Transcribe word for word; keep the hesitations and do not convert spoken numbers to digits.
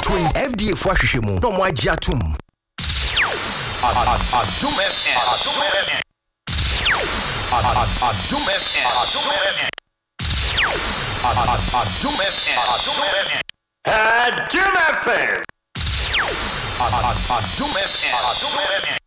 between F D A for Shishimo, no more Jatum. Adum F M. Adum F M. Adum F M. Adum F M. Adum F M. Adum F M.